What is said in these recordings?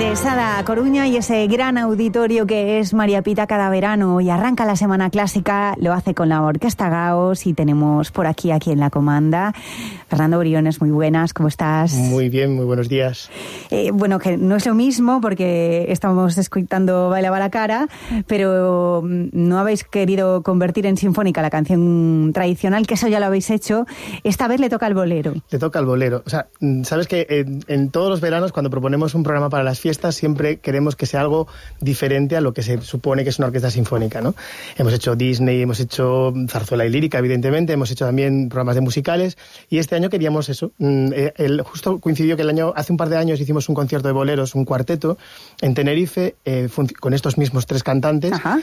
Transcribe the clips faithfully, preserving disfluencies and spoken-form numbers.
de Sada Coruña y ese gran auditorio que es María Pita cada verano, y arranca la Semana Clásica, lo hace con la Orquesta Gauss y tenemos por aquí, aquí en la comanda, Fernando Briones. Muy buenas, ¿cómo estás? Muy bien, muy buenos días. Eh, bueno, que no es lo mismo porque estamos escuchando Bailaba la cara, pero no habéis querido convertir en sinfónica la canción tradicional, que eso ya lo habéis hecho. Esta vez le toca al bolero. Le toca al bolero. O sea, sabes que en, en todos los veranos, cuando proponemos un programa para las fiestas, siempre queremos que sea algo diferente a lo que se supone que es una orquesta sinfónica, ¿no? Hemos hecho Disney, hemos hecho zarzuela y lírica, evidentemente, hemos hecho también programas de musicales, y este año queríamos eso. El, el, justo coincidió que el año, hace un par de años hicimos un concierto de boleros, un cuarteto, en Tenerife, eh, con estos mismos tres cantantes. Ajá.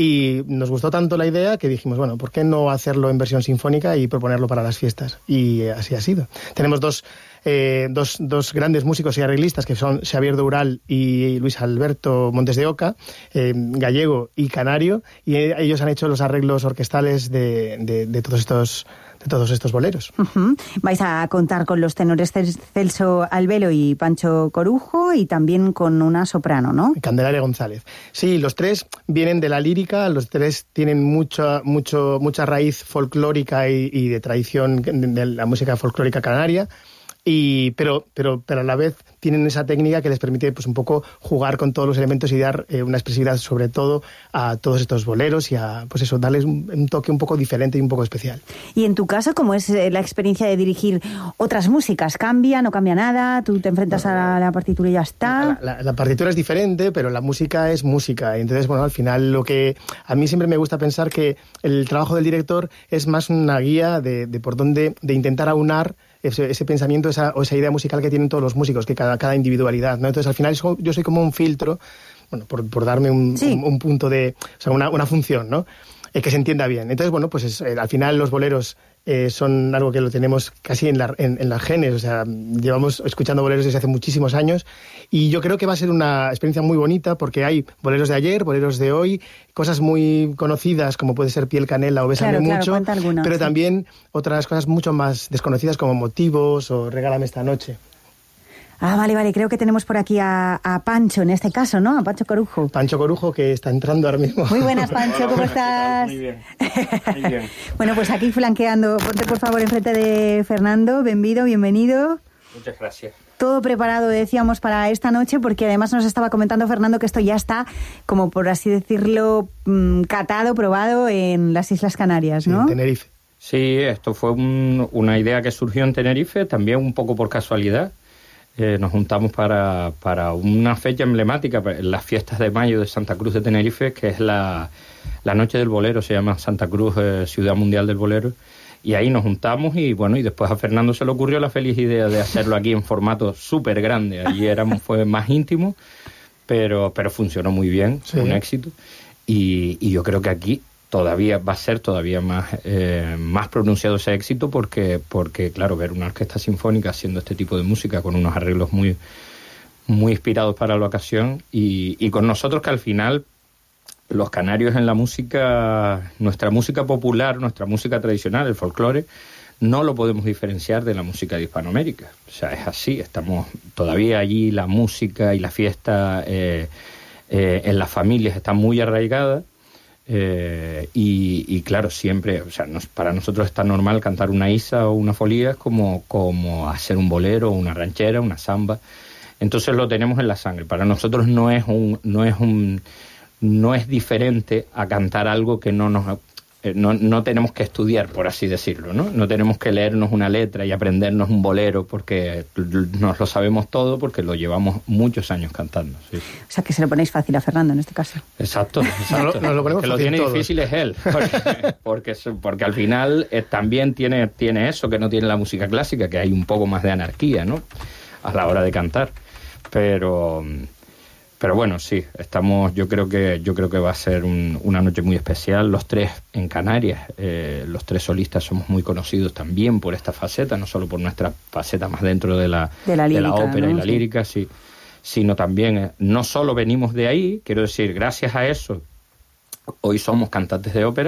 Y nos gustó tanto la idea que dijimos, bueno, ¿por qué no hacerlo en versión sinfónica y proponerlo para las fiestas? Y así ha sido. Tenemos dos... Eh, dos, dos grandes músicos y arreglistas, que son Xavier Doural y Luis Alberto Montes de Oca, eh, gallego y canario, y ellos han hecho los arreglos orquestales de, de, de todos estos de todos estos boleros. Uh-huh. Vais a contar con los tenores Celso Albelo y Pancho Corujo, y también con una soprano, ¿no? Candelaria González. Sí, los tres vienen de la lírica, los tres tienen mucha, mucho, mucha raíz folclórica y, y de tradición de la música folclórica canaria. Y, pero, pero, pero a la vez tienen esa técnica que les permite pues un poco jugar con todos los elementos y dar eh, una expresividad sobre todo a todos estos boleros y a pues eso, darles un, un toque un poco diferente y un poco especial. Y en tu caso, ¿cómo es la experiencia de dirigir otras músicas? ¿Cambia, no cambia nada? ¿Tú te enfrentas a la, la partitura y ya está? La, la, la partitura es diferente, pero la música es música. Entonces, bueno, al final lo que a mí siempre me gusta pensar que el trabajo del director es más una guía de, de por dónde, de intentar aunar Ese, ese pensamiento, esa, o esa idea musical que tienen todos los músicos, que cada, cada individualidad, ¿no? Entonces, al final, yo soy como un filtro, bueno, por, por darme un, sí. un, un punto de... O sea, una, una función, ¿no? Eh, que se entienda bien. Entonces, bueno, pues es, eh, al final los boleros eh, son algo que lo tenemos casi en, la, en, en las genes, o sea, llevamos escuchando boleros desde hace muchísimos años, y yo creo que va a ser una experiencia muy bonita, porque hay boleros de ayer, boleros de hoy, cosas muy conocidas como puede ser Piel Canela o Bésame claro, Mucho, claro, alguna, pero sí. también otras cosas mucho más desconocidas como Motivos o Regálame esta noche. Ah, vale, vale, creo que tenemos por aquí a, a Pancho, en este caso, ¿no? A Pancho Corujo. Pancho Corujo, que está entrando ahora mismo. Muy buenas, Pancho, ¿cómo estás? Muy bien, muy bien. Bueno, pues aquí flanqueando, ponte por favor enfrente de Fernando, bienvenido, bienvenido. Muchas gracias. Todo preparado, decíamos, para esta noche, porque además nos estaba comentando Fernando que esto ya está, como por así decirlo, catado, probado en las Islas Canarias, ¿no? En Tenerife. Sí, esto fue un, una idea que surgió en Tenerife, también un poco por casualidad. Eh, nos juntamos para, para una fecha emblemática, las fiestas de mayo de Santa Cruz de Tenerife, que es la, la Noche del Bolero, se llama Santa Cruz, eh, Ciudad Mundial del Bolero, y ahí nos juntamos y bueno, y después a Fernando se le ocurrió la feliz idea de hacerlo aquí en formato súper grande. Allí éramos, fue más íntimo, pero, pero funcionó muy bien, sí. Un éxito, y, y yo creo que aquí todavía va a ser todavía más eh, más pronunciado ese éxito porque porque claro, ver una orquesta sinfónica haciendo este tipo de música con unos arreglos muy muy inspirados para la ocasión y, y con nosotros, que al final los canarios en la música, nuestra música popular, nuestra música tradicional, el folclore, no lo podemos diferenciar de la música de Hispanoamérica. O sea, es así, estamos todavía allí, la música y la fiesta eh, eh, en las familias está muy arraigada. Eh, y, y claro, siempre, o sea, nos, para nosotros es tan normal cantar una isa o una folía como, como hacer un bolero, una ranchera, una samba. Entonces lo tenemos en la sangre. Para nosotros no es un, no es un, no es diferente a cantar algo que no nos, eh, no, no tenemos que estudiar, por así decirlo, ¿no? No tenemos que leernos una letra y aprendernos un bolero porque nos lo sabemos todo, porque lo llevamos muchos años cantando. Sí. O sea, que se lo ponéis fácil a Fernando en este caso. Exacto, exacto. No, no, lo, que lo tiene todos. Difícil es él, porque, porque, porque al final eh, también tiene, tiene eso que no tiene la música clásica, que hay un poco más de anarquía, ¿no? A la hora de cantar. Pero... Pero bueno, sí, estamos, yo creo que yo creo que va a ser un, una noche muy especial. Los tres en Canarias, eh, los tres solistas somos muy conocidos también por esta faceta, no solo por nuestra faceta más dentro de la, de la, lírica, de la ópera, ¿no? Y la sí. lírica, sí, sino también, eh, no solo venimos de ahí, quiero decir, gracias a eso, hoy somos cantantes de ópera.